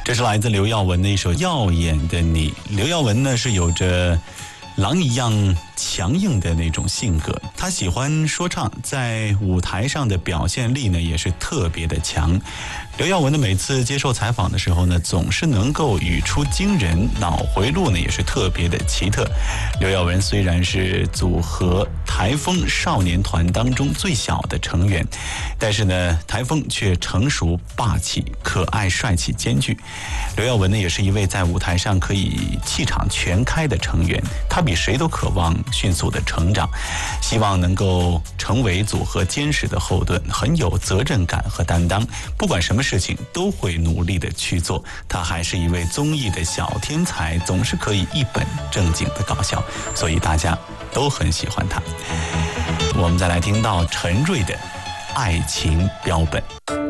这是来自刘耀文的一首《耀眼的你》。刘耀文呢是有着狼一样强硬的那种性格，他喜欢说唱，在舞台上的表现力呢也是特别的强。刘耀文呢每次接受采访的时候呢，总是能够语出惊人，脑回路呢也是特别的奇特。刘耀文虽然是组合台风少年团当中最小的成员，但是呢台风却成熟霸气、可爱帅气兼具。刘耀文呢也是一位在舞台上可以气场全开的成员，他比谁都渴望迅速的成长，希望能够成为组合坚实的后盾，很有责任感和担当，不管什么事情都会努力的去做。他还是一位综艺的小天才，总是可以一本正经的搞笑，所以大家都很喜欢他。我们再来听到陈瑞的《爱情标本》。